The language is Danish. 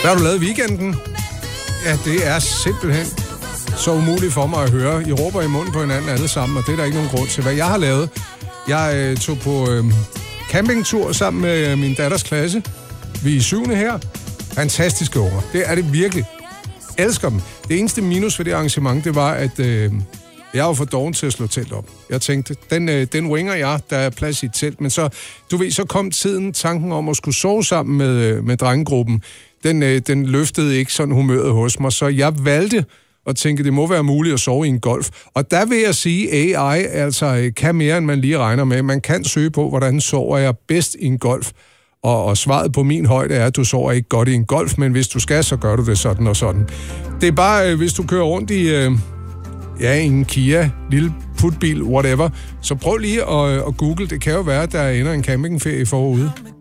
Hvad har du lavet i weekenden? Ja, det er simpelthen så umuligt for mig at høre. I råber i munden på hinanden alle sammen, og det er der ikke nogen grund til. Hvad jeg har lavet? Jeg tog på campingtur sammen med min datters klasse. Vi er i 7. her. Fantastiske unger. Det er det virkelig. Elsker dem. Det eneste minus ved det arrangement, det var, at jeg var for doven til at slå telt op. Jeg tænkte, den winger jeg, der er plads i et telt. Men så, du ved, så kom tanken om at skulle sove sammen med drengegruppen. Den løftede ikke sådan humøret hos mig, så jeg valgte at tænke, det må være muligt at sove i en Golf. Og der vil jeg sige, AI altså kan mere, end man lige regner med. Man kan søge på, hvordan sover jeg bedst i en Golf. Og svaret på min højde er, at du sover ikke godt i en Golf, men hvis du skal, så gør du det sådan og sådan. Det er bare, hvis du kører rundt i en Kia, lille putbil, whatever, så prøv lige at google. Det kan jo være, at der ender en campingferie forude.